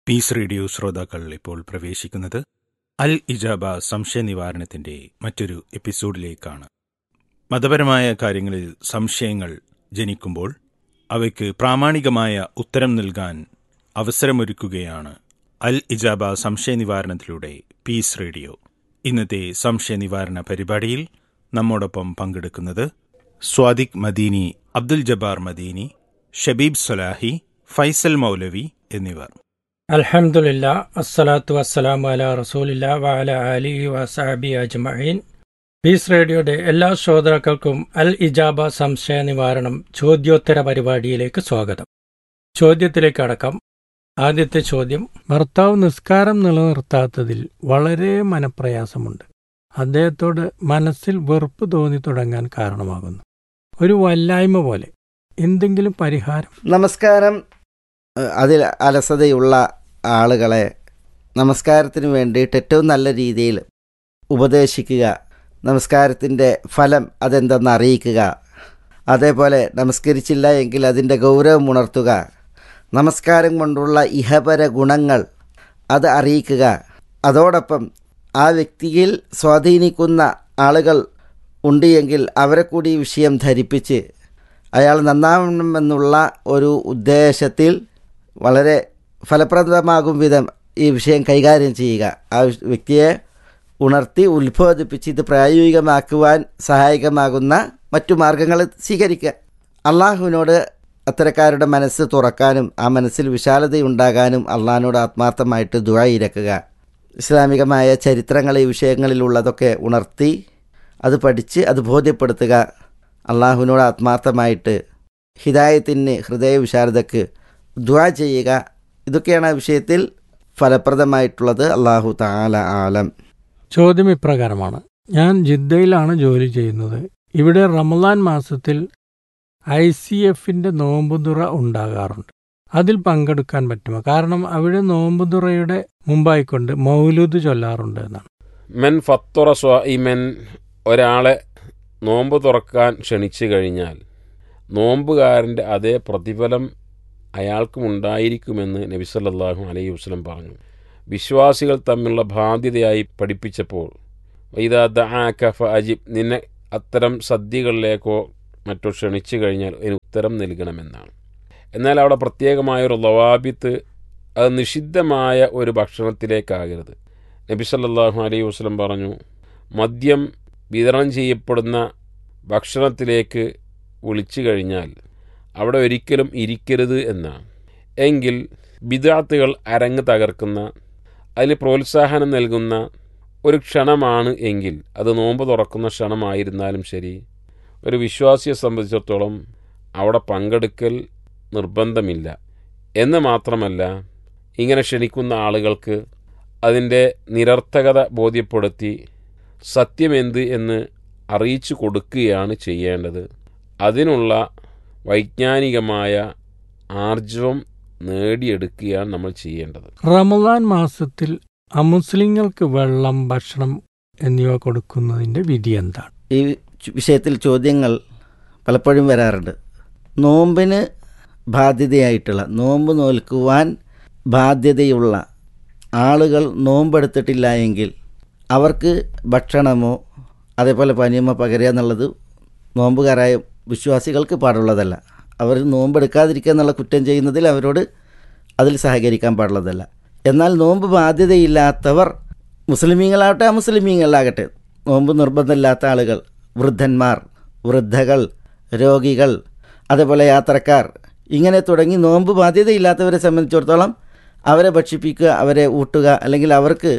Piece radio ശ്രോതാക്കൾ ഇപ്പോൾ പ്രവേശിക്കുന്നത് അൽ ഇജാബ സംശയ നിവാരണത്തിന്റെ മറ്റൊരു എപ്പിസോഡിലേക്കാണ്. മതപരമായ കാര്യങ്ങളിൽ സംശയങ്ങൾ ജനിക്കുമ്പോൾ അവയ്ക്ക് പ്രാമാണികമായ ഉത്തരം നൽകാൻ അവസരമൊരുക്കുകയാണ് അൽ ഇജാബ സംശയ നിവാരണത്തിലൂടെ പീസ് റേഡിയോ. ഇന്നത്തെ സംശയ നിവാരണ പരിപാടിയിൽ നമ്മോടൊപ്പം പങ്കെടുക്കുന്നത് സ്വാദിഖ് മദീനി, അബ്ദുൽ ജബ്ബാർ മദീനി, ഷബീബ് സലാഹി, ഫൈസൽ മൗലവി എന്നിവർ. അൽഹംദുലില്ലാ, അസ്സലാത്തു വസ്സലാമു അലാ റസൂലില്ലാ വഅലാ ആലിഹി വസഹബിഹി അജ്മഈൻ. പീസ് റേഡിയോയുടെ എല്ലാ ശ്രോതാക്കൾക്കും അൽ ഇജാബ സംശയ നിവാരണം ചോദ്യോത്തര പരിപാടിയിലേക്ക് സ്വാഗതം. ചോദ്യത്തിലേക്ക് അടക്കം. ആദ്യത്തെ ചോദ്യം: ഭർത്താവ് നിസ്കാരം നിലനിർത്താത്തതിൽ വളരെ മനപ്രയാസമുണ്ട്. അദ്ദേഹത്തോട് മനസ്സിൽ വെറുപ്പ് തോന്നി തുടങ്ങാൻ കാരണമാകുന്നു. ഒരു വല്ലായ്മ പോലെ. എന്തെങ്കിലും പരിഹാരം? നമസ്കാരം. അതിൽ അലസതയുള്ള ആളുകളെ നമസ്കാരത്തിന് വേണ്ടിയിട്ട് ഏറ്റവും നല്ല രീതിയിൽ ഉപദേശിക്കുക, നമസ്കാരത്തിൻ്റെ ഫലം അതെന്തെന്ന് അറിയിക്കുക, അതേപോലെ നമസ്കരിച്ചില്ല എങ്കിൽ അതിൻ്റെ ഗൗരവം ഉണർത്തുക, നമസ്കാരം കൊണ്ടുള്ള ഇഹപര ഗുണങ്ങൾ അത് അറിയിക്കുക. അതോടൊപ്പം ആ വ്യക്തിയിൽ സ്വാധീനിക്കുന്ന ആളുകൾ ഉണ്ട് എങ്കിൽ അവരെ കൂടി ഈ വിഷയം ധരിപ്പിച്ച് അയാൾ നന്നാവണമെന്നുള്ള ഒരു ഉദ്ദേശത്തിൽ വളരെ ഫലപ്രദമാകും വിധം ഈ വിഷയം കൈകാര്യം ചെയ്യുക. ആ വ്യക്തിയെ ഉണർത്തി ഉത്ബോധിപ്പിച്ച് ഇത് പ്രായോഗികമാക്കുവാൻ സഹായകമാകുന്ന മറ്റു മാർഗങ്ങൾ സ്വീകരിക്കുക. അള്ളാഹുവിനോട് അത്തരക്കാരുടെ മനസ്സ് തുറക്കാനും ആ മനസ്സിൽ വിശാലതയുണ്ടാകാനും അള്ളാഹിനോട് ആത്മാർത്ഥമായിട്ട് ദുആ ഇരക്കുക. ഇസ്ലാമികമായ ചരിത്രങ്ങൾ ഈ വിഷയങ്ങളിലുള്ളതൊക്കെ ഉണർത്തി അത് പഠിച്ച് അത് ബോധ്യപ്പെടുത്തുക. അള്ളാഹുവിനോട് ആത്മാർത്ഥമായിട്ട് ഹിദായത്തിന്, ഹൃദയ വിശാലതയ്ക്ക് ദുആ ചെയ്യുക. ഇതൊക്കെയാണ് ആ വിഷയത്തിൽ ഫലപ്രദമായിട്ടുള്ളത്. അള്ളാഹു തആല ആലം. ചോദ്യം ഇപ്രകാരമാണ്: ഞാൻ ജിദ്ദയിലാണ് ജോലി ചെയ്യുന്നത്. ഇവിടെ റമളാൻ മാസത്തിൽ ICFന്റെ നോമ്പുതുറ ഉണ്ടാകാറുണ്ട്. അതിൽ പങ്കെടുക്കാൻ പറ്റുമോ? കാരണം അവിടെ നോമ്പുതുറയുടെ മുമ്പായിക്കൊണ്ട് മൗലൂദ് ചൊല്ലാറുണ്ട് എന്നാണ്. മെൻ ഫത്തുറ സ്വാഇമൻ, ഒരാളെ നോമ്പ് തുറക്കാൻ ക്ഷണിച്ചു കഴിഞ്ഞാൽ നോമ്പുകാരൻ്റെ അതേ പ്രതിഫലം അയാൾക്കും ഉണ്ടായിരിക്കുമെന്ന് നബി സല്ലല്ലാഹു അലൈഹി വസല്ലം പറഞ്ഞു. വിശ്വാസികൾ തമ്മിലുള്ള ബാധ്യതയായി പഠിപ്പിച്ചപ്പോൾ വൈദാ ദഅക ഫഅജിബ്, നിന്നെ അത്തരം സദ്യകളിലേക്കോ മറ്റോ ക്ഷണിച്ചു കഴിഞ്ഞാൽ അതിന് ഉത്തരം നൽകണമെന്നാണ്. എന്നാൽ അവിടെ പ്രത്യേകമായൊരു ലവാബിത്ത്, അത് നിഷിദ്ധമായ ഒരു ഭക്ഷണത്തിലേക്കാകരുത്. നബി സല്ലല്ലാഹു അലൈഹി വസല്ലം പറഞ്ഞു, മദ്യം വിതരണം ചെയ്യപ്പെടുന്ന ഭക്ഷണത്തിലേക്ക് വിളിച്ചു കഴിഞ്ഞാൽ അവിടെ ഒരിക്കലും ഇരിക്കരുത് എന്നാണ്. എങ്കിൽ ബിദ്അത്തുകൾ അരങ്ങ് തകർക്കുന്ന, അതിന് പ്രോത്സാഹനം നൽകുന്ന ഒരു ക്ഷണമാണ് എങ്കിൽ അത് നോമ്പ് തുറക്കുന്ന ക്ഷണമായിരുന്നാലും ശരി, ഒരു വിശ്വാസിയെ സംബന്ധിച്ചിടത്തോളം അവിടെ പങ്കെടുക്കൽ നിർബന്ധമില്ല. എന്ന് മാത്രമല്ല, ഇങ്ങനെ ക്ഷണിക്കുന്ന ആളുകൾക്ക് അതിൻ്റെ നിരർത്ഥകത ബോധ്യപ്പെടുത്തി സത്യമെന്ത് എന്ന് അറിയിച്ചു കൊടുക്കുകയാണ് ചെയ്യേണ്ടത്. അതിനുള്ള വൈജ്ഞാനികമായ ആർജവം നേടിയെടുക്കുകയാണ് നമ്മൾ ചെയ്യേണ്ടത്. റമളാൻ മാസത്തിൽ അമുസ്ലിങ്ങൾക്ക് വെള്ളം, ഭക്ഷണം എന്നിവ കൊടുക്കുന്നതിൻ്റെ വിധി എന്താണ്? ഈ വിഷയത്തിൽ ചോദ്യങ്ങൾ പലപ്പോഴും വരാറുണ്ട്. നോമ്പിന് ബാധ്യതയായിട്ടുള്ള, നോമ്പ് നോൽക്കുവാൻ ബാധ്യതയുള്ള ആളുകൾ നോമ്പെടുത്തിട്ടില്ല എങ്കിൽ അവർക്ക് ഭക്ഷണമോ അതേപോലെ പാനീയമോ പകരുക എന്നുള്ളത് നോമ്പുകാരായ വിശ്വാസികൾക്ക് പാടുള്ളതല്ല. അവർ നോമ്പെടുക്കാതിരിക്കുക എന്നുള്ള കുറ്റം ചെയ്യുന്നതിൽ അവരോട് അതിൽ സഹകരിക്കാൻ പാടുള്ളതല്ല. എന്നാൽ നോമ്പ് ബാധ്യതയില്ലാത്തവർ, മുസ്ലിമീങ്ങളാവട്ടെ അമുസ്ലിമീങ്ങളാകട്ടെ, നോമ്പ് നിർബന്ധമില്ലാത്ത ആളുകൾ, വൃദ്ധന്മാർ, വൃദ്ധകൾ, രോഗികൾ, അതേപോലെ യാത്രക്കാർ, ഇങ്ങനെ തുടങ്ങി നോമ്പ് ബാധ്യതയില്ലാത്തവരെ സംബന്ധിച്ചിടത്തോളം അവരെ ഭക്ഷിപ്പിക്കുക, അവരെ ഊട്ടുക, അല്ലെങ്കിൽ അവർക്ക്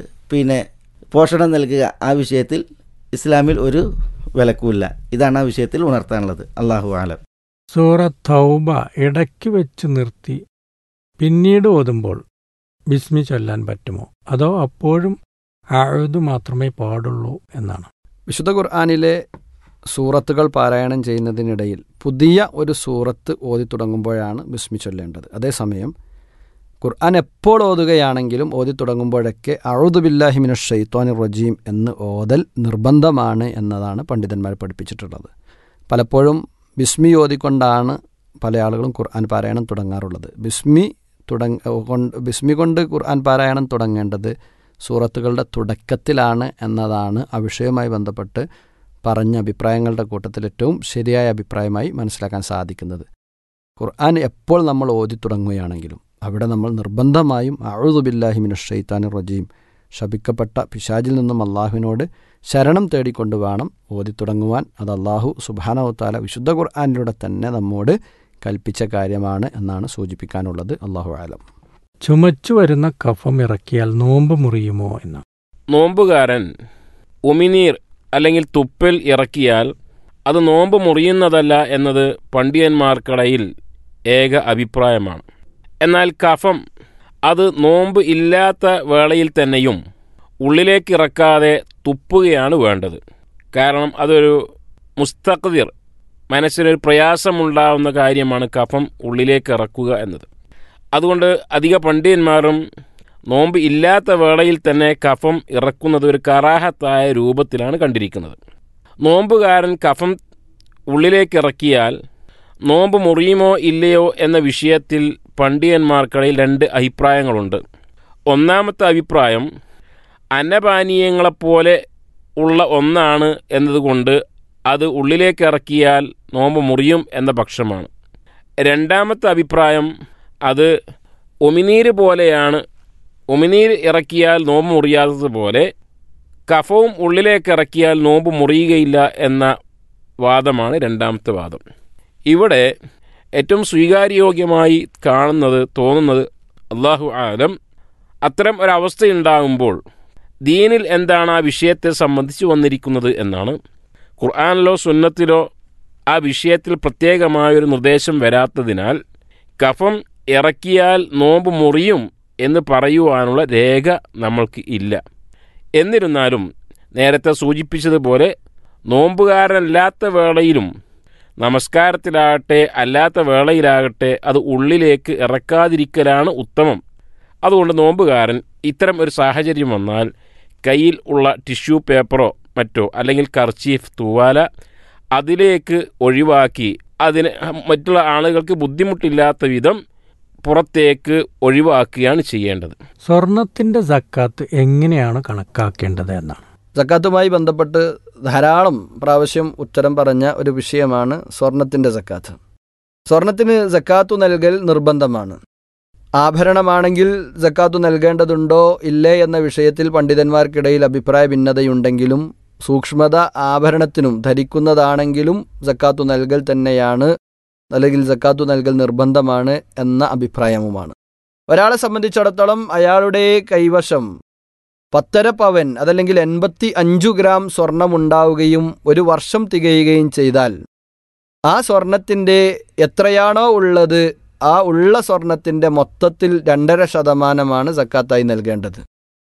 പോഷണം നൽകുക, ആ വിഷയത്തിൽ ഇസ്ലാമിൽ ഒരു വിലക്കുമില്ല. ഇതാണ് ആ വിഷയത്തിൽ ഉണർത്താനുള്ളത്. അല്ലാഹു ആലം. സൂറത്ത് തൗബ ഇടയ്ക്ക് വെച്ച് നിർത്തി പിന്നീട് ഓതുമ്പോൾ ബിസ്മി ചൊല്ലാൻ പറ്റുമോ? അതോ അപ്പോഴും അഊദ് മാത്രമേ പാടുള്ളൂ എന്നാണ്? വിശുദ്ധ ഖുർആനിലെ സൂറത്തുകൾ പാരായണം ചെയ്യുന്നതിനിടയിൽ പുതിയ ഒരു സൂറത്ത് ഓതി തുടങ്ങുമ്പോഴാണ് ബിസ്മി ചൊല്ലേണ്ടത്. അതേസമയം ഖുർആൻ എപ്പോൾ ഓതുകയാണെങ്കിലും ഓതി തുടങ്ങുമ്പോഴൊക്കെ അഊദു ബില്ലാഹി മിനശ് ശൈത്വാനിർ റജീം എന്ന് ഓതൽ നിർബന്ധമാണ് എന്നതാണ് പണ്ഡിതന്മാർ പഠിപ്പിച്ചിട്ടുള്ളത്. പലപ്പോഴും ബിസ്മി ഓതിക്കൊണ്ടാണ് പല ആളുകളും ഖുർആൻ പാരായണം തുടങ്ങാറുള്ളത്. ബിസ്മി ബിസ്മി കൊണ്ട് ഖുർആൻ പാരായണം തുടങ്ങേണ്ടത് സൂറത്തുകളുടെ തുടക്കത്തിലാണ് എന്നതാണ് ആ വിഷയവുമായി ബന്ധപ്പെട്ട് പറഞ്ഞ അഭിപ്രായങ്ങളുടെ കൂട്ടത്തിൽ ഏറ്റവും ശരിയായ അഭിപ്രായമായി മനസ്സിലാക്കാൻ സാധിക്കുന്നത്. ഖുർആൻ എപ്പോൾ നമ്മൾ ഓതി തുടങ്ങുകയാണെങ്കിലും അവിടെ നമ്മൾ നിർബന്ധമായും അഊദു ബില്ലാഹി മിനശ് ശൈത്താനിർ റജീം, ശപിക്കപ്പെട്ട പിശാചിൽ നിന്നും അള്ളാഹുവിനോട് ശരണം തേടിക്കൊണ്ട് വേണം ഓതി തുടങ്ങുവാൻ. അത് അള്ളാഹു സുബ്ഹാനഹു വ തആല വിശുദ്ധ ഖുർആനിലൂടെ തന്നെ നമ്മോട് കൽപ്പിച്ച കാര്യമാണ് എന്നാണ് സൂചിപ്പിക്കാനുള്ളത്. അള്ളാഹു ആലം. ചുമച്ചു വരുന്ന കഫം ഇറക്കിയാൽ നോമ്പ് മുറിയുമോ എന്ന്? നോമ്പുകാരൻ ഉമിനീർ അല്ലെങ്കിൽ തുപ്പൽ ഇറക്കിയാൽ അത് നോമ്പ് മുറിയുന്നതല്ല എന്നത് പണ്ഡിതന്മാർക്കിടയിൽ ഏക അഭിപ്രായമാണ്. എന്നാൽ കഫം അത് നോമ്പ് ഇല്ലാത്ത വേളയിൽ തന്നെയും ഉള്ളിലേക്ക് ഇറക്കാതെ തുപ്പുകയാണ് വേണ്ടത്. കാരണം അതൊരു മുസ്തഖ്ദിർ, മനസ്സിനൊരു പ്രയാസമുണ്ടാവുന്ന കാര്യമാണ് കഫം ഉള്ളിലേക്ക് ഇറക്കുക എന്നത്. അതുകൊണ്ട് അധിക പണ്ഡിതന്മാരും നോമ്പ് ഇല്ലാത്ത വേളയിൽ തന്നെ കഫം ഇറക്കുന്നത് ഒരു കറാഹത്തായ രൂപത്തിലാണ് കണ്ടിരിക്കുന്നത്. നോമ്പുകാരൻ കഫം ഉള്ളിലേക്ക് ഇറക്കിയാൽ നോമ്പ് മുറിയുമോ ഇല്ലയോ എന്ന വിഷയത്തിൽ പണ്ഡിതന്മാർക്കിടയിൽ രണ്ട് അഭിപ്രായങ്ങളുണ്ട്. ഒന്നാമത്തെ അഭിപ്രായം അന്നപാനീയങ്ങളെപ്പോലെ ഉള്ള ഒന്നാണ് എന്നതുകൊണ്ട് അത് ഉള്ളിലേക്ക് ഇറക്കിയാൽ നോമ്പ് മുറിയും എന്ന പക്ഷമാണ്. രണ്ടാമത്തെ അഭിപ്രായം അത് ഉമിനീര് പോലെയാണ്, ഉമിനീര് ഇറക്കിയാൽ നോമ്പ് മുറിയാത്തതുപോലെ കഫവും ഉള്ളിലേക്ക് ഇറക്കിയാൽ നോമ്പ് മുറിയുകയില്ല എന്ന വാദമാണ് രണ്ടാമത്തെ വാദം. ഇവിടെ ഏറ്റവും സ്വീകാര്യോഗ്യമായി തോന്നുന്നത് അല്ലാഹു ആലം, അത്തരം ഒരവസ്ഥയുണ്ടാകുമ്പോൾ ദീനിൽ എന്താണ് ആ വിഷയത്തെ സംബന്ധിച്ച് വന്നിരിക്കുന്നത് എന്നാണ്. ഖുർആനിലോ സുന്നത്തിലോ ആ വിഷയത്തിൽ പ്രത്യേകമായൊരു നിർദ്ദേശം വരാത്തതിനാൽ കഫം ഇറക്കിയാൽ നോമ്പ് മുറിയും എന്ന് പറയുവാനുള്ള രേഖ നമ്മൾക്ക് ഇല്ല. എന്നിരുന്നാലും നേരത്തെ സൂചിപ്പിച്ചതുപോലെ നോമ്പുകാരനല്ലാത്ത വേളയിലും നമസ്കാരത്തിലാകട്ടെ അല്ലാത്ത വേളയിലാകട്ടെ അത് ഉള്ളിലേക്ക് ഇറക്കാതിരിക്കലാണ് ഉത്തമം. അതുകൊണ്ട് നോമ്പുകാരൻ ഇത്തരം ഒരു സാഹചര്യം വന്നാൽ കയ്യിൽ ഉള്ള ടിഷ്യൂ പേപ്പറോ മറ്റോ അല്ലെങ്കിൽ കർച്ചീഫ്, തൂവാല അതിലേക്ക് ഒഴിവാക്കി അതിന് മറ്റുള്ള ആളുകൾക്ക് ബുദ്ധിമുട്ടില്ലാത്ത വിധം പുറത്തേക്ക് ഒഴിവാക്കുകയാണ് ചെയ്യേണ്ടത്. സ്വർണത്തിന്റെ സക്കാത്ത് എങ്ങനെയാണ് കണക്കാക്കേണ്ടത് എന്നാണ്. സക്കാത്തുമായി ബന്ധപ്പെട്ട് ധാരാളം പ്രാവശ്യം ഉത്തരം പറഞ്ഞ ഒരു വിഷയമാണ് സ്വർണത്തിൻ്റെ സക്കാത്ത്. സ്വർണത്തിന് സക്കാത്തു നൽകൽ നിർബന്ധമാണ്. ആഭരണമാണെങ്കിൽ സക്കാത്തു നൽകേണ്ടതുണ്ടോ ഇല്ലേ എന്ന വിഷയത്തിൽ പണ്ഡിതന്മാർക്കിടയിൽ അഭിപ്രായ ഭിന്നതയുണ്ടെങ്കിലും സൂക്ഷ്മത ആഭരണത്തിനും ധരിക്കുന്നതാണെങ്കിലും സക്കാത്തു നൽകൽ തന്നെയാണ്, അല്ലെങ്കിൽ സക്കാത്തു നൽകൽ നിർബന്ധമാണ് എന്ന അഭിപ്രായവുമാണ്. ഒരാളെ സംബന്ധിച്ചിടത്തോളം അയാളുടെ കൈവശം 10 പവൻ അതല്ലെങ്കിൽ 85 ഗ്രാം സ്വർണമുണ്ടാവുകയും ഒരു വർഷം തികയുകയും ചെയ്താൽ ആ സ്വർണത്തിൻ്റെ എത്രയാണോ ഉള്ളത് ആ ഉള്ള സ്വർണത്തിൻ്റെ മൊത്തത്തിൽ 2.5% സക്കാത്തായി നൽകേണ്ടത്.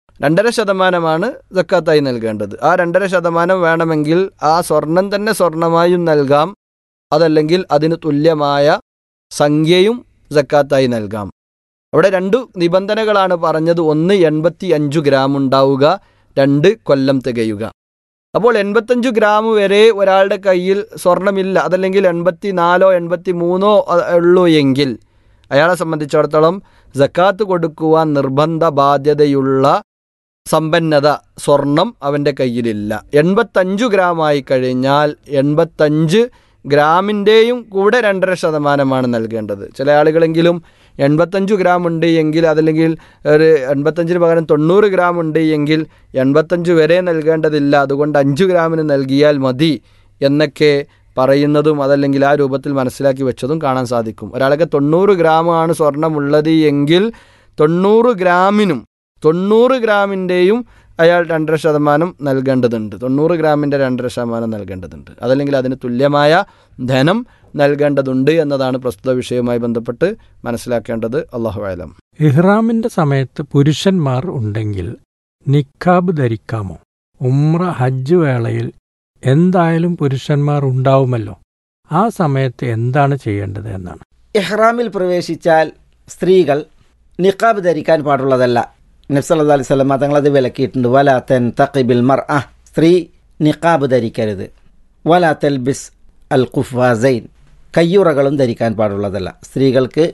2.5% സക്കാത്തായി നൽകേണ്ടത്. ആ 2.5% വേണമെങ്കിൽ ആ സ്വർണം തന്നെ സ്വർണമായും നൽകാം, അതല്ലെങ്കിൽ അതിന് തുല്യമായ സംഖ്യയും സക്കാത്തായി നൽകാം. അവിടെ 2 നിബന്ധനകളാണ് പറഞ്ഞത്. 1 85 ഗ്രാം ഉണ്ടാവുക, 2 കൊല്ലം തികയുക. അപ്പോൾ 85 ഗ്രാം വരെ ഒരാളുടെ കയ്യിൽ സ്വർണമില്ല, അതല്ലെങ്കിൽ 84 83 ഉള്ളൂ എങ്കിൽ അയാളെ സംബന്ധിച്ചിടത്തോളം സക്കാത്ത് കൊടുക്കുവാൻ നിർബന്ധ ബാധ്യതയുള്ള സമ്പന്നത സ്വർണം അവൻ്റെ കയ്യിലില്ല. 85 ഗ്രാമായി കഴിഞ്ഞാൽ 85 ഗ്രാമിൻ്റെയും കൂടെ 2.5% നൽകേണ്ടത്. ചില ആളുകളെങ്കിലും 85 ഗ്രാം ഉണ്ട് എങ്കിൽ, അതല്ലെങ്കിൽ ഒരു 85 പകരം 90 ഗ്രാം ഉണ്ട് എങ്കിൽ 85 വരെ നൽകേണ്ടതില്ല, അതുകൊണ്ട് 5 ഗ്രാമിന് നൽകിയാൽ മതി എന്നൊക്കെ പറയുന്നതും അതല്ലെങ്കിൽ ആ രൂപത്തിൽ മനസ്സിലാക്കി വെച്ചതും കാണാൻ സാധിക്കും. ഒരാൾക്ക് 90 ഗ്രാമാണ് സ്വർണ്ണമുള്ളത് എങ്കിൽ 90 ഗ്രാമിനും 90 ഗ്രാമിൻ്റെയും അയാൾ 2.5% നൽകേണ്ടതുണ്ട്. 90 ഗ്രാമിൻ്റെ 2.5% നൽകേണ്ടതുണ്ട്, അതല്ലെങ്കിൽ അതിന് തുല്യമായ ധനം നൽകേണ്ടതുണ്ട് എന്നതാണ് പ്രസ്തുത വിഷയവുമായി ബന്ധപ്പെട്ട് മനസ്സിലാക്കേണ്ടത്. അല്ലാഹു അലം. ഇഹ്റാമിന്റെ സമയത്ത് പുരുഷന്മാർ ഉണ്ടെങ്കിൽ നിക്കാബ് ധരിക്കാമോ? ഉംറ ഹജ്ജ് വേളയിൽ എന്തായാലും പുരുഷന്മാർ ഉണ്ടാവുമല്ലോ, ആ സമയത്ത് എന്താണ് ചെയ്യേണ്ടത് എന്നാണ്. ഇഹ്റാമിൽ പ്രവേശിച്ചാൽ സ്ത്രീകൾ നിക്കാബ് ധരിക്കാൻ പാടുള്ളതല്ല. നബി സല്ലല്ലാഹു അലൈഹി വസല്ലം തങ്ങളത് വിലക്കിയിട്ടുണ്ട്. വലാ തൻതഖിബിൽ മർഅ, സ്ത്രീ നിക്കാബ് ധരിക്കരുത്. വലാ തൽബിസ് അൽ ഖുഫാസൈൻ, കയ്യുറകളും ധരിക്കാൻ പാടുള്ളതല്ല. സ്ത്രീകൾക്ക്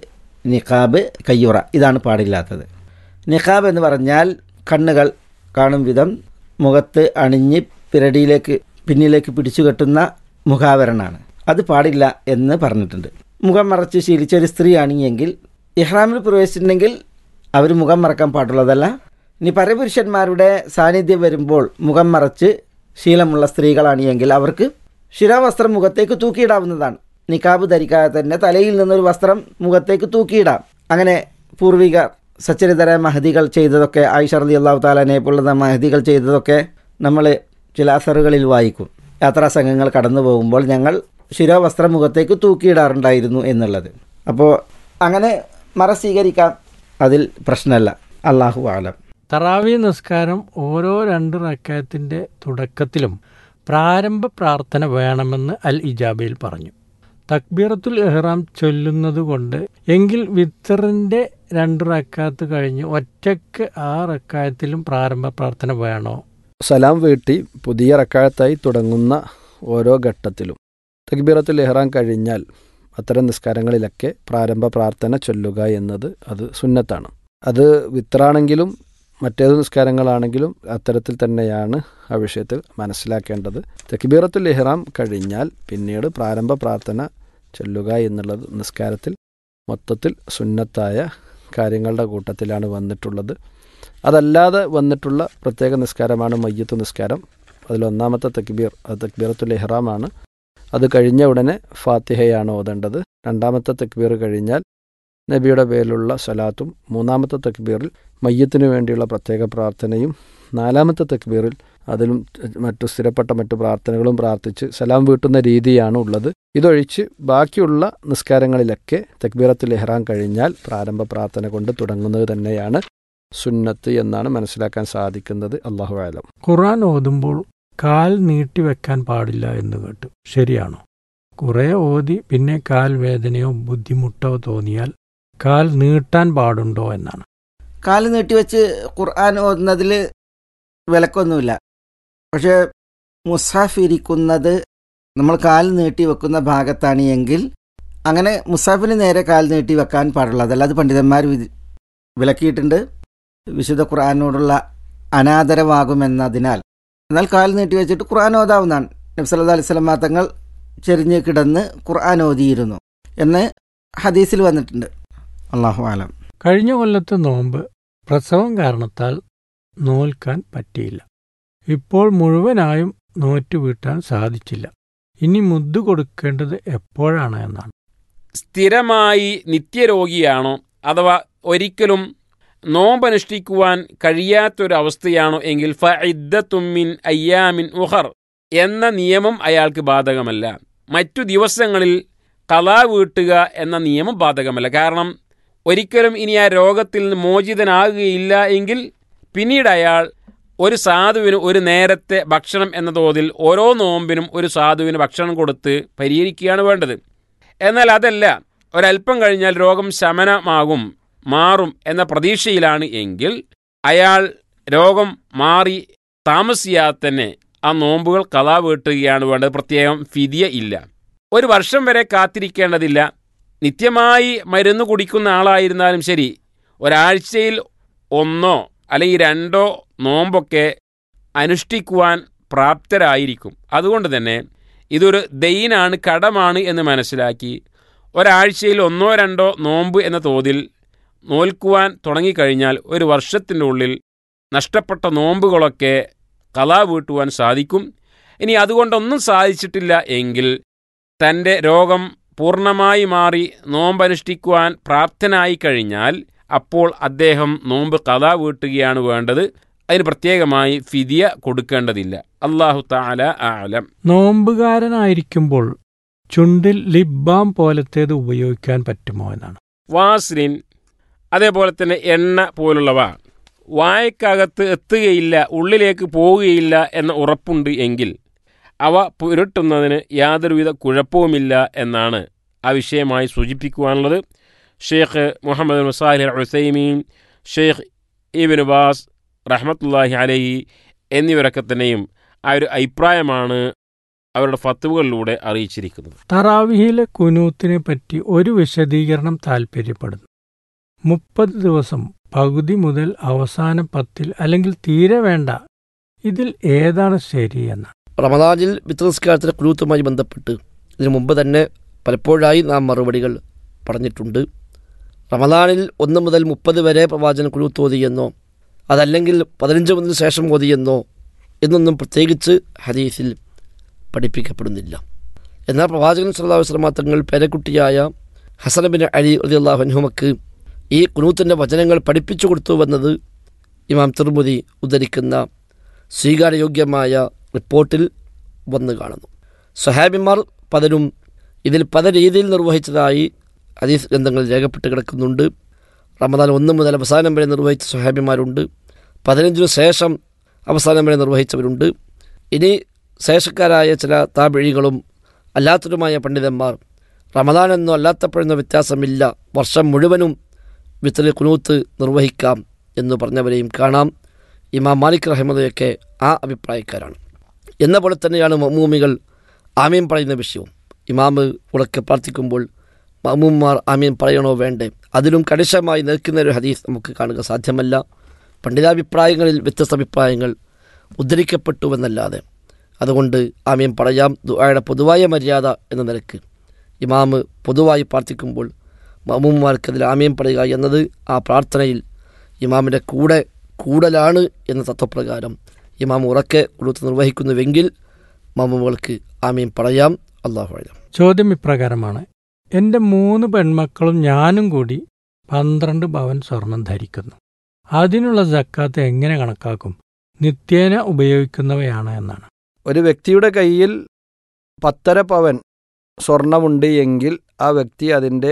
നിഖാബ്, കയ്യുറ, ഇതാണ് പാടില്ലാത്തത്. നിഖാബ് എന്ന് പറഞ്ഞാൽ കണ്ണുകൾ കാണും വിധം മുഖത്ത് അണിഞ്ഞ് പിന്നിലേക്ക് പിടിച്ചു കെട്ടുന്ന മുഖാവരണമാണ്. അത് പാടില്ല എന്ന് പറഞ്ഞിട്ടുണ്ട്. മുഖം മറച്ച് ശീലിച്ച ഒരു സ്ത്രീ ആണെങ്കിൽ ഇഹ്റാമിൽ പ്രവേശിച്ചിട്ടുണ്ടെങ്കിൽ അവർ മുഖം മറക്കാൻ പാടുള്ളതല്ല. ഇനി പരപുരുഷന്മാരുടെ സാന്നിധ്യം വരുമ്പോൾ മുഖം മറച്ച് ശീലമുള്ള സ്ത്രീകളാണെങ്കിൽ അവർക്ക് ശിരോവസ്ത്രം മുഖത്തേക്ക് തൂക്കിയിടാവുന്നതാണ്. നിക്കാബ് ധരിക്കാതെ തന്നെ തലയിൽ നിന്നൊരു വസ്ത്രം മുഖത്തേക്ക് തൂക്കിയിടാം. അങ്ങനെ പൂർവികർ സച്ചരിതര മഹദികൾ ചെയ്തതൊക്കെ, ആയിഷ റളിയല്ലാഹു തആലയെ പോലുള്ള മഹദികൾ ചെയ്തതൊക്കെ നമ്മൾ ചില അസറുകളിൽ വായിക്കും. യാത്രാ സംഘങ്ങൾ കടന്നു പോകുമ്പോൾ ഞങ്ങൾ ശിരോവസ്ത്രം മുഖത്തേക്ക് തൂക്കിയിടാറുണ്ടായിരുന്നു എന്നുള്ളത്. അപ്പോൾ അങ്ങനെ മറ സ്വീകരിക്കാം, അതിൽ പ്രശ്നമല്ല. അല്ലാഹു അഅലം. തറാവി നിസ്കാരം ഓരോ 2 റക്അത്തിന്റെ തുടക്കത്തിലും പ്രാരംഭ പ്രാർത്ഥന വേണമെന്ന് അൽ ഇജാബയിൽ പറഞ്ഞു. തക്ബീറത്തുൽ ഇഹ്റാം ചൊല്ലുന്നതുകൊണ്ട് എങ്കിൽ വിത്തറിന്റെ 2 റക്അത്ത് കഴിഞ്ഞ് ഒറ്റയ്ക്ക് ആ റക്അത്തിലും പ്രാരംഭ പ്രാർത്ഥന വേണോ? സലാം വീട്ടി പുതിയ റക്അത്തായി തുടങ്ങുന്ന ഓരോ ഘട്ടത്തിലും തക്ബീറത്തുൽ ഇഹ്റാം കഴിഞ്ഞാൽ അത്തരം നിസ്കാരങ്ങളിലൊക്കെ പ്രാരംഭ പ്രാർത്ഥന ചൊല്ലുക എന്നത് അത് സുന്നത്താണ്. അത് വിത്രാണെങ്കിലും മറ്റേത് നിസ്കാരങ്ങളാണെങ്കിലും അത്തരത്തിൽ തന്നെയാണ് ആ വിഷയത്തിൽ മനസ്സിലാക്കേണ്ടത്. തക്ബീറത്തുൽ ഇഹ്റാം കഴിഞ്ഞാൽ പിന്നീട് പ്രാരംഭ പ്രാർത്ഥന ചൊല്ലുക എന്നുള്ളത് നിസ്കാരത്തിൽ മൊത്തത്തിൽ സുന്നത്തായ കാര്യങ്ങളുടെ കൂട്ടത്തിലാണ് വന്നിട്ടുള്ളത്. അതല്ലാതെ വന്നിട്ടുള്ള പ്രത്യേക നിസ്കാരമാണ് മയ്യത്ത് നിസ്കാരം. അതിലൊന്നാമത്തെ തക്ബീർ അത് തക്ബീറത്തുൽ ഇഹ്റാമാണ്. അത് കഴിഞ്ഞ ഉടനെ ഫാത്തിഹയാണ് ഓതേണ്ടത്. 2ാമത്തെ തക്ബീർ കഴിഞ്ഞാൽ നബിയുടെ പേരിലുള്ള സ്വലാത്തും, 3ാമത്തെ തക്ബീറിൽ മയ്യത്തിനു വേണ്ടിയുള്ള പ്രത്യേക പ്രാർത്ഥനയും, 4ാമത്തെ തക്ബീറിൽ അതിലും സ്ഥിരപ്പെട്ട മറ്റു പ്രാർത്ഥനകളും പ്രാർത്ഥിച്ച് സലാം വീട്ടുന്ന രീതിയാണ് ഉള്ളത്. ഇതൊഴിച്ച് ബാക്കിയുള്ള നിസ്കാരങ്ങളിലൊക്കെ തക്ബീറത്തുൽ ഇഹ്റാം കഴിഞ്ഞാൽ പ്രാരംഭ പ്രാർത്ഥന കൊണ്ട് തുടങ്ങുന്നത് തന്നെയാണ് സുന്നത്ത് എന്നാണ് മനസ്സിലാക്കാൻ സാധിക്കുന്നത്. അല്ലാഹു അഅലം. ഖുർആൻ ഓതുമ്പോൾ കാൽ നീട്ടിവെക്കാൻ പാടില്ല എന്ന് കേട്ടു, ശരിയാണോ? കുറേ ഓതി പിന്നെ കാൽ വേദനയോ ബുദ്ധിമുട്ടോ തോന്നിയാൽ കാൽ നീട്ടാൻ പാടുണ്ടോ എന്നാണ്. കാൽ നീട്ടിവെച്ച് ഖുർആൻ ഓതുന്നതിൽ വിലക്കൊന്നുമില്ല. പക്ഷേ മുസാഫ് ഇരിക്കുന്നത് നമ്മൾ കാൽ നീട്ടി വെക്കുന്ന ഭാഗത്താണ് എങ്കിൽ അങ്ങനെ മുസാഫിന് നേരെ കാൽ നീട്ടി വെക്കാൻ പാടുള്ളതല്ല. അത് പണ്ഡിതന്മാർ വിലക്കിയിട്ടുണ്ട്. വിശുദ്ധ ഖുർആനോടുള്ള അനാദരവാകുമെന്നതിനാൽ. എന്നാൽ കാൽ നീട്ടി വെച്ചിട്ട് ഖുർആൻ ഓതാവുന്നതാണ്. നബി സല്ലല്ലാഹു അലൈഹി വസല്ലം തങ്ങൾ ചെരിഞ്ഞ് കിടന്ന് ഖുർആൻ ഓതിയിരുന്നു എന്ന് ഹദീസിൽ വന്നിട്ടുണ്ട്. അല്ലാഹു അലം. കഴിഞ്ഞ കൊല്ലത്തെ നോമ്പ് പ്രസവം കാരണത്താൽ നോൽക്കാൻ പറ്റിയില്ല. ഇപ്പോൾ മുഴുവനായും നോറ്റ് വീട്ടാൻ സാധിച്ചില്ല. ഇനി മുദ്ദു കൊടുക്കേണ്ടത് എപ്പോഴാണ് എന്നാണ്. സ്ഥിരമായി നിത്യരോഗിയാണോ അഥവാ ഒരിക്കലും നോമ്പനുഷ്ഠിക്കുവാൻ കഴിയാത്തൊരവസ്ഥയാണോ എങ്കിൽ ഫഇദ്ദത്തും മിൻ അയ്യാമിൻ ഉഖർ എന്ന നിയമം അയാൾക്ക് ബാധകമല്ല. മറ്റു ദിവസങ്ങളിൽ ഖളാ വീട്ടുക എന്ന നിയമം ബാധകമല്ല. കാരണം ഒരിക്കലും ഇനി ആ രോഗത്തിൽ നിന്ന് മോചിതനാകുകയില്ല എങ്കിൽ പിന്നീട് അയാൾ ഒരു സാധുവിന് ഒരു നേരത്തെ ഭക്ഷണം എന്ന തോതിൽ ഓരോ നോമ്പിനും ഒരു സാധുവിന് ഭക്ഷണം കൊടുത്ത് പരിഹരിക്കുകയാണ് വേണ്ടത്. എന്നാൽ അതല്ല, ഒരല്പം കഴിഞ്ഞാൽ രോഗം ശമനമാകും, മാറും എന്ന പ്രതീക്ഷയിലാണ് എങ്കിൽ അയാൾ രോഗം മാറി താമസിയാതെ തന്നെ ആ നോമ്പുകൾ ഖളാ വീട്ടുകയാണ് വേണ്ടത്. പ്രത്യേകം ഫിദിയ ഇല്ല. ഒരു വർഷം വരെ കാത്തിരിക്കേണ്ടതില്ല. നിത്യമായി മരുന്ന് കുടിക്കുന്ന ആളായിരുന്നാലും ശരി, ഒരാഴ്ചയിൽ 1 അല്ലെങ്കിൽ 2 നോമ്പൊക്കെ അനുഷ്ഠിക്കുവാൻ പ്രാപ്തരായിരിക്കും. അതുകൊണ്ട് തന്നെ ഇതൊരു ദൈനാണ്, കടമാണ് എന്ന് മനസ്സിലാക്കി ഒരാഴ്ചയിൽ 1 or 2 നോമ്പ് എന്ന തോതിൽ നോൽക്കുവാൻ തുടങ്ങിക്കഴിഞ്ഞാൽ ഒരു വർഷത്തിൻ്റെ ഉള്ളിൽ നഷ്ടപ്പെട്ട നോമ്പുകളൊക്കെ ഖളാ വീട്ടുവാൻ സാധിക്കും. ഇനി അതുകൊണ്ടൊന്നും സാധിച്ചിട്ടില്ല എങ്കിൽ തൻ്റെ രോഗം പൂർണ്ണമായി മാറി നോമ്പനുഷ്ഠിക്കുവാൻ പ്രാപ്തനായി കഴിഞ്ഞാൽ അപ്പോൾ അദ്ദേഹം നോമ്പ് ഖളാ വീട്ടുകയാണ് വേണ്ടത്. അതിന് പ്രത്യേകമായി ഫിദിയ കൊടുക്കേണ്ടതില്ല. അല്ലാഹു തആല അഅലം. നോമ്പുകാരനായിരിക്കുമ്പോൾ ചുണ്ടിൽ ലിപ് ബാം പോലത്തേത് ഉപയോഗിക്കാൻ പറ്റുമോ എന്നാണ്. വാസ്ലിൻ അതേപോലെ തന്നെ എണ്ണ പോലുള്ളവ വായക്കകത്ത് എത്തുകയില്ല, ഉള്ളിലേക്ക് പോവുകയില്ല എന്ന ഉറപ്പുണ്ട് എങ്കിൽ അവ പുരട്ടുന്നതിന് യാതൊരുവിധ കുഴപ്പവുമില്ല എന്നാണ് ആ വിഷയമായി സൂചിപ്പിക്കുവാനുള്ളത്. ഷെയ്ഖ് മുഹമ്മദ് സാലിഹ് അൽ ഉസൈമീൻ, ഷെയ്ഖ് ഇബ്നു ബാസ് റഹ്മത്തുള്ളാഹി അലൈഹി എന്നിവരൊക്കെ തന്നെയും ആ ഒരു അഭിപ്രായമാണ് അവരുടെ ഫത്വകളിലൂടെ അറിയിച്ചിരിക്കുന്നത്. തറാവിഹിലെ കുനൂത്തിനെ പറ്റി ഒരു വിശദീകരണം താൽപ്പര്യപ്പെടുന്നു. 30 ദിവസം പകുതി മുതൽ അവസാന 10 അല്ലെങ്കിൽ തീരെ വേണ്ട, ഇതിൽ ഏതാണ് ശരിയെന്ന്? റമദാനിൽ വിത്ർ നിസ്കാരത്തിൻ്റെ ഖുനൂത്തുമായി ബന്ധപ്പെട്ട് ഇതിനു മുമ്പ് തന്നെ പലപ്പോഴായി നാം മറുപടികൾ പറഞ്ഞിട്ടുണ്ട്. റമദാനിൽ 1 മുതൽ 30 വരെ പ്രവാചകൻ ഖുനൂത്ത് ഓതിയെന്നോ അതല്ലെങ്കിൽ 15 മുതൽ ശേഷം ഓതിയെന്നോ എന്നൊന്നും പ്രത്യേകിച്ച് ഹദീസിൽ പഠിപ്പിക്കപ്പെടുന്നില്ല. എന്നാൽ പ്രവാചകൻ സല്ലല്ലാഹു അലൈഹി വസല്ലം തങ്ങൾ പേരക്കുട്ടിയായ ഹസൻ ബിൻ അലി റളിയല്ലാഹു അൻഹുമക്ക് ഈ ഖുനൂത്തിൻ്റെ വചനങ്ങൾ പഠിപ്പിച്ചു കൊടുത്തുവെന്നത് ഇമാം തിർമുദി ഉദ്ധരിക്കുന്ന സ്വീകാര്യയോഗ്യമായ റിപ്പോർട്ടിൽ വന്നു കാണുന്നു. സ്വഹാബിമാർ പലരും ഇതിൽ പല രീതിയിൽ നിർവഹിച്ചതായി ഹദീസ് ഗ്രന്ഥങ്ങളിൽ രേഖപ്പെട്ട് കിടക്കുന്നുണ്ട്. റമദാൻ 1 മുതൽ അവസാനം വരെ നിർവഹിച്ച സ്വഹാബിമാരുണ്ട്, 15 ശേഷം അവസാനം വരെ നിർവഹിച്ചവരുണ്ട്. ഇനി ശേഷക്കാരായ ചില താബിഈകളും അല്ലാത്തവരുമായ പണ്ഡിതന്മാർ റമദാൻ എന്നോ അല്ലാത്തപ്പോഴെന്നോ വ്യത്യാസമില്ല, വർഷം മുഴുവനും വിത്ർ ഖുനൂത്ത് നിർവഹിക്കാം എന്ന് പറഞ്ഞവരെയും കാണാം. ഇമാം മാലിക് റഹിമഹുള്ളയൊക്കെ ആ അഭിപ്രായക്കാരാണ്. എന്ന പോലെ തന്നെയാണ് മഅ്മൂമികൾ ആമീൻ പറയുന്ന വിഷയവും. ഇമാമ് ഉറക്കെ പ്രാർത്ഥിക്കുമ്പോൾ മഅ്മൂമാർ ആമീൻ പറയണോ വേണ്ടേ, അതിലും കണിശമായി നിൽക്കുന്ന ഒരു ഹദീസ് നമുക്ക് കാണുക സാധ്യമല്ല. പണ്ഡിതാഭിപ്രായങ്ങളിൽ വ്യത്യസ്ത അഭിപ്രായങ്ങൾ ഉദ്ധരിക്കപ്പെട്ടുവെന്നല്ലാതെ അതുകൊണ്ട് ആമീൻ പറയാം. ദുആയുടെ പൊതുവായ മര്യാദ എന്ന നിലക്ക് ഇമാമ് പൊതുവായി പ്രാർത്ഥിക്കുമ്പോൾ മഅ്മൂമാർക്കതിൽ ആമീൻ പറയുക എന്നത് ആ പ്രാർത്ഥനയിൽ ഇമാമിൻ്റെ കൂടലാണ് എന്ന തത്വപ്രകാരം ഇമാം ഉറക്കെ ഖുനൂത്ത് നിർവഹിക്കുന്നുവെങ്കിൽ മഅ്മൂമുകൾക്ക് ആമീൻ പറയാം. അല്ലാഹു അഅലം. ചോദ്യം ഇപ്രകാരമാണ്: എൻ്റെ 3 പെൺമക്കളും ഞാനും കൂടി 12 പവൻ സ്വർണം ധരിക്കുന്നു. അതിനുള്ള സക്കാത്ത് എങ്ങനെ കണക്കാക്കും? നിത്യേന ഉപയോഗിക്കുന്നവയാണ് എന്നാണ്. ഒരു വ്യക്തിയുടെ കയ്യിൽ 10.5 പവൻ സ്വർണമുണ്ട് എങ്കിൽ ആ വ്യക്തി അതിൻ്റെ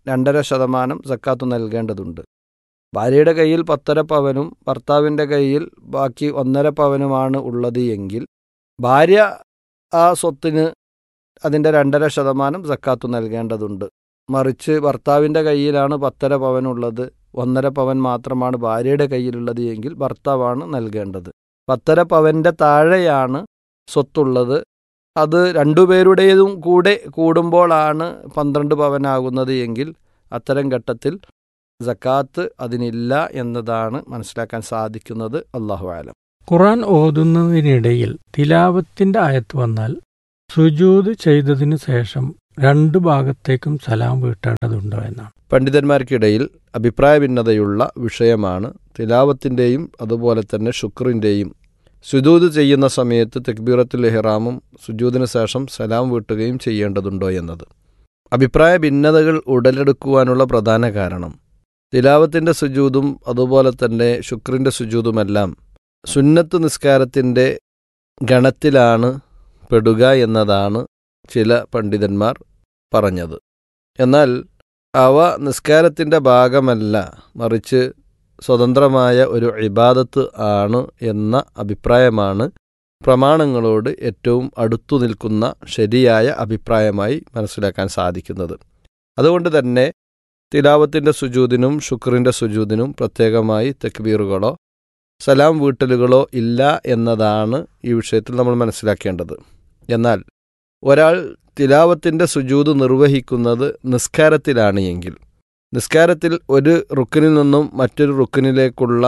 2.5% സക്കാത്ത് നൽകേണ്ടതുണ്ട്. ഭാര്യയുടെ കയ്യിൽ 10.5 പവനും ഭർത്താവിൻ്റെ കയ്യിൽ ബാക്കി 1.5 പവനുമാണ് ഉള്ളത് എങ്കിൽ ഭാര്യ ആ സ്വത്തിന് അതിൻ്റെ 2.5% സക്കാത്ത് നൽകേണ്ടതുണ്ട്. മറിച്ച് ഭർത്താവിൻ്റെ കയ്യിലാണ് 10.5 പവനുള്ളത്, 1.5 പവൻ മാത്രമാണ് ഭാര്യയുടെ കയ്യിലുള്ളത് എങ്കിൽ ഭർത്താവാണ് നൽകേണ്ടത്. 10.5 പവൻ്റെ താഴെയാണ് സ്വത്തുള്ളത്, അത് രണ്ടുപേരുടേതും കൂടെ കൂടുമ്പോഴാണ് 12 പവനാകുന്നത് എങ്കിൽ അത്തരം ഘട്ടത്തിൽ സക്കാത്ത് അതിനില്ല എന്നതാണ് മനസ്സിലാക്കാൻ സാധിക്കുന്നത്. അല്ലാഹു അഅലം. ഖുർആൻ ഓതുന്നതിനിടയിൽ തിലാവത്തിന്റെ ആയത്ത് വന്നാൽ സുജൂദ് ചെയ്തതിനു ശേഷം 2 ഭാഗത്തേക്കും സലാം വീട്ടേണ്ടതുണ്ടോ എന്നാണ്. പണ്ഡിതന്മാർക്കിടയിൽ അഭിപ്രായ ഭിന്നതയുള്ള വിഷയമാണ് തിലാവത്തിൻ്റെയും അതുപോലെ തന്നെ ശുക്റിൻ്റെയും സുജൂദ് ചെയ്യുന്ന സമയത്ത് തക്ബീറത്തുൽ ഇഹ്റാമും സുജൂദിന് ശേഷം സലാം വീട്ടുകയും ചെയ്യേണ്ടതുണ്ടോ എന്നത്. അഭിപ്രായ ഭിന്നതകൾ ഉടലെടുക്കുവാനുള്ള പ്രധാന കാരണം തിലാവത്തിൻ്റെ സുജൂദും അതുപോലെ തന്നെ ശുക്രിൻ്റെ സുജൂദുമെല്ലാം സുന്നത്ത് നിസ്കാരത്തിൻ്റെ ഗണത്തിലാണ് പെടുക എന്നതാണ് ചില പണ്ഡിതന്മാർ പറഞ്ഞത്. എന്നാൽ അവ നിസ്കാരത്തിൻ്റെ ഭാഗമല്ല, മറിച്ച് സ്വതന്ത്രമായ ഒരു ഇബാദത്ത് ആണ് എന്ന അഭിപ്രായമാണ് പ്രമാണങ്ങളോട് ഏറ്റവും അടുത്തു നിൽക്കുന്ന ശരിയായ അഭിപ്രായമായി മനസ്സിലാക്കാൻ സാധിക്കുന്നത്. അതുകൊണ്ട് തന്നെ തിലാവത്തിൻ്റെ സുജൂദിനും ശുക്രിൻ്റെ സുജൂദിനും പ്രത്യേകമായി തക്ബീറുകളോ സലാം വീട്ടലുകളോ ഇല്ല എന്നതാണ് ഈ വിഷയത്തിൽ നമ്മൾ മനസ്സിലാക്കേണ്ടത്. എന്നാൽ ഒരാൾ തിലാവത്തിൻ്റെ സുജൂദ് നിർവഹിക്കുന്നത് നിസ്കാരത്തിലാണ് എങ്കിൽ നിസ്കാരത്തിൽ ഒരു റുക്കിനിൽ നിന്നും മറ്റൊരു റുക്കിനിലേക്കുള്ള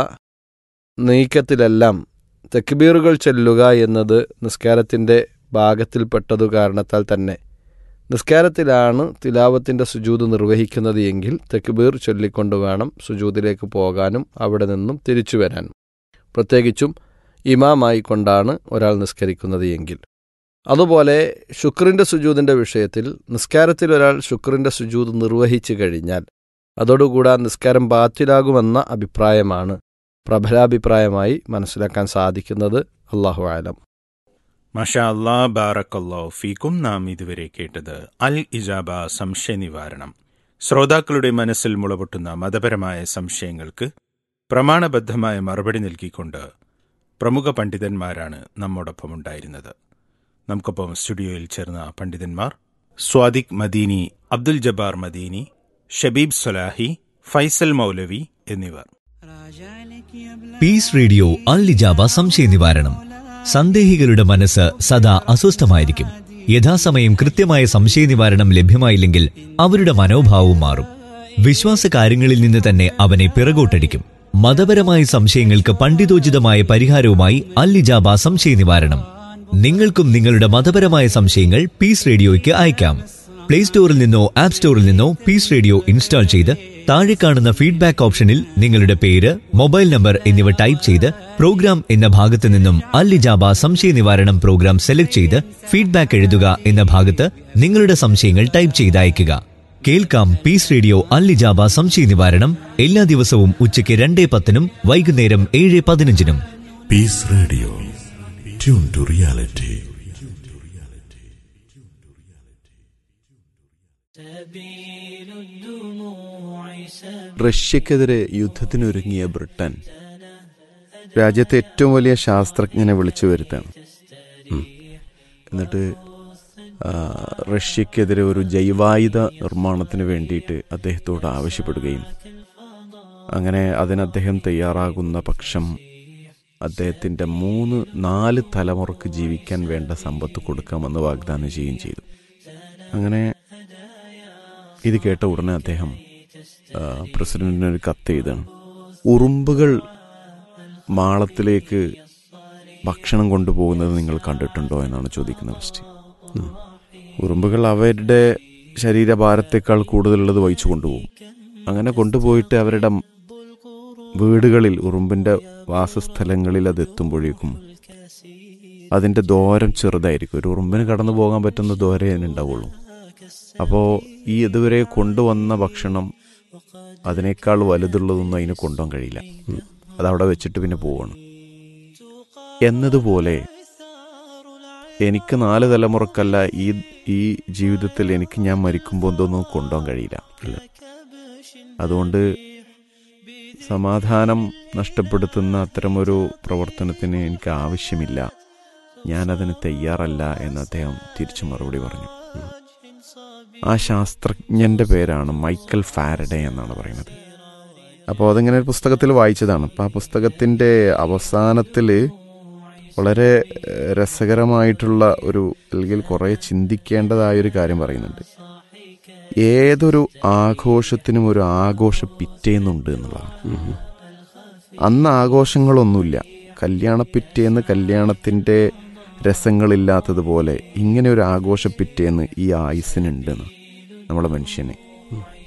നീക്കത്തിലെല്ലാം തക്ബീറുകൾ ചൊല്ലുക എന്നത് നിസ്കാരത്തിൻ്റെ ഭാഗത്തിൽപ്പെട്ടതു കാരണത്താൽ തന്നെ നിസ്കാരത്തിലാണ് തിലാവത്തിൻ്റെ സുജൂദ് നിർവഹിക്കുന്നത് എങ്കിൽ തക്ബീർ ചൊല്ലിക്കൊണ്ട് വേണം സുജൂദിലേക്ക് പോകാനും അവിടെ നിന്നും തിരിച്ചു വരാനും, പ്രത്യേകിച്ചും ഇമാമായി കൊണ്ടാണ് ഒരാൾ നിസ്കരിക്കുന്നത് എങ്കിൽ. അതുപോലെ ശുക്രിൻ്റെ സുജൂദിൻ്റെ വിഷയത്തിൽ നിസ്കാരത്തിൽ ഒരാൾ ശുക്രിൻ്റെ സുജൂദ് നിർവഹിച്ചു കഴിഞ്ഞാൽ അതോടുകൂടാ നിസ്കാരം ബാത്തിലാകുമെന്ന അഭിപ്രായമാണ് പ്രബലാഭിപ്രായമായി മനസ്സിലാക്കാൻ സാധിക്കുന്നത്. അല്ലാഹു അഅലം. മാഷാ അല്ലാ, ബാറക്കല്ലാഹു ഫീക്കും. നാം ഇതുവരെ കേട്ടത് അൽ ഇജാബ സംശയ നിവാരണം. ശ്രോതാക്കളുടെ മനസ്സിൽ മുളപൊട്ടുന്ന മതപരമായ സംശയങ്ങൾക്ക് പ്രമാണബദ്ധമായ മറുപടി നൽകിക്കൊണ്ട് പ്രമുഖ പണ്ഡിതന്മാരാണ് നമ്മോടൊപ്പം ഉണ്ടായിരുന്നത്. നമുക്കൊപ്പം സ്റ്റുഡിയോയിൽ ചേർന്ന പണ്ഡിതന്മാർ സ്വാദിഖ് മദീനി, അബ്ദുൽ ജബ്ബാർ മദീനി, ഷബീബ് സലാഹി, ഫൈസൽ മൗലവി എന്നിവർ. പീസ് റേഡിയോ അൽ ഇജാബ സംശയ നിവാരണം. സന്ദേഹികളുടെ മനസ്സ് സദാ അസ്വസ്ഥമായിരിക്കും. യഥാസമയം കൃത്യമായ സംശയ നിവാരണം ലഭ്യമായില്ലെങ്കിൽ അവരുടെ മനോഭാവവും മാറും. വിശ്വാസകാര്യങ്ങളിൽ നിന്ന് തന്നെ അവനെ പിറകോട്ടടിക്കും. മതപരമായ സംശയങ്ങൾക്ക് പണ്ഡിതോചിതമായ പരിഹാരവുമായി അൽ ഇജാബ സംശയ നിവാരണം. നിങ്ങൾക്കും നിങ്ങളുടെ മതപരമായ സംശയങ്ങൾ പീസ് റേഡിയോയ്ക്ക് അയക്കാം. പ്ലേ സ്റ്റോറിൽ നിന്നോ ആപ്പ് സ്റ്റോറിൽ നിന്നോ പീസ് റേഡിയോ ഇൻസ്റ്റാൾ ചെയ്ത് താഴെ കാണുന്ന ഫീഡ്ബാക്ക് ഓപ്ഷനിൽ നിങ്ങളുടെ പേര്, മൊബൈൽ നമ്പർ എന്നിവ ടൈപ്പ് ചെയ്ത് പ്രോഗ്രാം എന്ന ഭാഗത്ത് നിന്നും അൽ ഇജാബ സംശയ നിവാരണം പ്രോഗ്രാം സെലക്ട് ചെയ്ത് ഫീഡ്ബാക്ക് എഴുതുക എന്ന ഭാഗത്ത് നിങ്ങളുടെ സംശയങ്ങൾ ടൈപ്പ് ചെയ്ത് അയയ്ക്കുക. കേൾക്കാം പീസ് റേഡിയോ അൽ ഇജാബ സംശയ നിവാരണം എല്ലാ ദിവസവും ഉച്ചയ്ക്ക് 2:10 വൈകുന്നേരം 7:15. Piece radio, tune to reality. റഷ്യക്കെതിരെ യുദ്ധത്തിനൊരുങ്ങിയ Britain രാജ്യത്തെ ഏറ്റവും വലിയ ശാസ്ത്രജ്ഞനെ വിളിച്ചു വരുത്താണ്. എന്നിട്ട് റഷ്യക്കെതിരെ ഒരു ജൈവായുധ നിർമ്മാണത്തിന് വേണ്ടിയിട്ട് അദ്ദേഹത്തോട് ആവശ്യപ്പെടുകയും അങ്ങനെ അതിന് അദ്ദേഹം തയ്യാറാകുന്ന പക്ഷം അദ്ദേഹത്തിൻ്റെ 3-4 തലമുറക്ക് ജീവിക്കാൻ വേണ്ട സമ്പത്ത് കൊടുക്കാമെന്ന് വാഗ്ദാനം ചെയ്യുകയും ചെയ്തു. അങ്ങനെ ഇത് കേട്ട ഉടനെ അദ്ദേഹം പ്രസിഡന്റിന് ഒരു കത്ത് എഴുതാണ്. ഉറുമ്പുകൾ മാളത്തിലേക്ക് ഭക്ഷണം കൊണ്ടുപോകുന്നത് നിങ്ങൾ കണ്ടിട്ടുണ്ടോ എന്നാണ് ചോദിക്കുന്ന ക്വസ്റ്റ്യൻ. ഉറുമ്പുകൾ അവരുടെ ശരീരഭാരത്തേക്കാൾ കൂടുതലുള്ളത് വഹിച്ചു കൊണ്ടുപോകും. അങ്ങനെ കൊണ്ടുപോയിട്ട് അവരുടെ വീടുകളിൽ, ഉറുമ്പിൻ്റെ വാസസ്ഥലങ്ങളിൽ അതെത്തുമ്പോഴേക്കും അതിൻ്റെ ദൂരം ചെറുതായിരിക്കും. ഒരു ഉറുമ്പിന് കടന്നു പോകാൻ പറ്റുന്ന ദൂരേ അതിനുണ്ടാവുള്ളൂ. അപ്പോൾ ഈ ഇതുവരെ കൊണ്ടുവന്ന ഭക്ഷണം അതിനേക്കാൾ വലുതുള്ളതൊന്നും അതിന് കൊണ്ടുപോകാൻ കഴിയില്ല. അതവിടെ വെച്ചിട്ട് പിന്നെ പോവാണ്. എന്നതുപോലെ എനിക്ക് 4 തലമുറക്കല്ല ഈ ജീവിതത്തിൽ എനിക്ക് ഞാൻ മരിക്കുമ്പോൾ എന്തൊന്നും കൊണ്ടുപോകാൻ കഴിയില്ല. അതുകൊണ്ട് സമാധാനം നഷ്ടപ്പെടുത്തുന്ന അത്തരമൊരു പ്രവർത്തനത്തിന് എനിക്ക് ആവശ്യമില്ല, ഞാനതിന് തയ്യാറല്ല എന്ന് അദ്ദേഹം തിരിച്ചു മറുപടി പറഞ്ഞു. ആ ശാസ്ത്രജ്ഞൻ്റെ പേരാണ് മൈക്കൽ ഫാരഡേ എന്നാണ് പറയുന്നത്. അപ്പോൾ അതിങ്ങനെ ഒരു പുസ്തകത്തിൽ വായിച്ചതാണ്. അപ്പോൾ ആ പുസ്തകത്തിൻ്റെ അവസാനത്തിൽ വളരെ രസകരമായിട്ടുള്ള ഒരു, അല്ലെങ്കിൽ കുറേ ചിന്തിക്കേണ്ടതായൊരു കാര്യം പറയുന്നുണ്ട്. ഏതൊരു ആഘോഷത്തിനും ഒരു ആഘോഷ പിറ്റേന്നുണ്ട് എന്നുള്ളതാണ്. അന്ന് ആഘോഷങ്ങളൊന്നുമില്ല. കല്യാണ പിറ്റേന്ന് കല്യാണത്തിൻ്റെ രസങ്ങളില്ലാത്തതുപോലെ ഇങ്ങനെ ഒരു ആഘോഷ പിറ്റേന്ന് ഈ ആയുസ്സിനുണ്ടെന്ന് നമ്മളെ മനുഷ്യന്.